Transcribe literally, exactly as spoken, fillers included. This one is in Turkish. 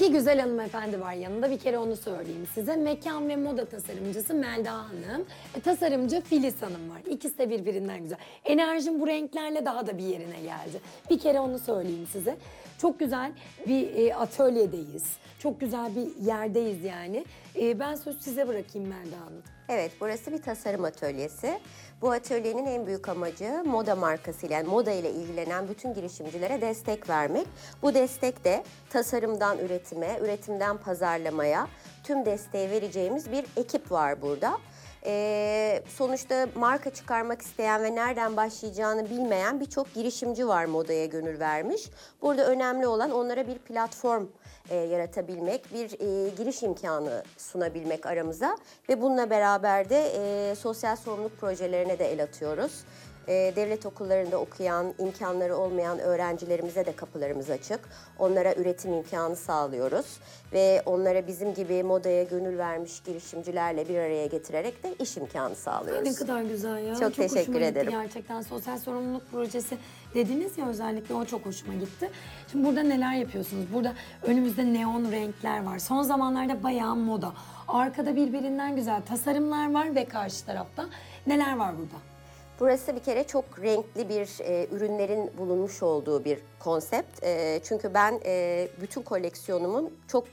İki güzel hanımefendi var yanında. Bir kere onu söyleyeyim size. Mekan ve moda tasarımcısı Melda Hanım. E, tasarımcı Filiz Hanım var. İkisi de birbirinden güzel. Enerjim bu renklerle daha da bir yerine geldi. Bir kere onu söyleyeyim size. Çok güzel bir e, atölyedeyiz. Çok güzel bir yerdeyiz yani. E, ben söz size bırakayım Melda Hanım. Evet, burası bir tasarım atölyesi. Bu atölyenin en büyük amacı moda markasıyla, yani moda ile ilgilenen bütün girişimcilere destek vermek. Bu destek de tasarımdan üretime, üretimden pazarlamaya tüm desteği vereceğimiz bir ekip var burada. Ee, sonuçta marka çıkarmak isteyen ve nereden başlayacağını bilmeyen birçok girişimci var modaya gönül vermiş. Burada önemli olan onlara bir platform e, yaratabilmek, bir e, giriş imkanı sunabilmek aramıza ve bununla beraber de e, sosyal sorumluluk projelerine de el atıyoruz. E, devlet okullarında okuyan, imkanları olmayan öğrencilerimize de kapılarımız açık. Onlara üretim imkanı sağlıyoruz ve onlara bizim gibi modaya gönül vermiş girişimcilerle bir araya getirerek de iş imkanı sağlıyoruz. Ne kadar güzel ya. Çok teşekkür hoşuma gitti ederim. gerçekten. Sosyal sorumluluk projesi dediniz ya, özellikle o çok hoşuma gitti. Şimdi burada neler yapıyorsunuz? Burada önümüzde neon renkler var. Son zamanlarda bayağı moda. Arkada birbirinden güzel tasarımlar var ve karşı tarafta neler var burada? Burası bir kere çok renkli bir e, ürünlerin bulunmuş olduğu bir konsept. E, çünkü ben e, bütün koleksiyonumun çok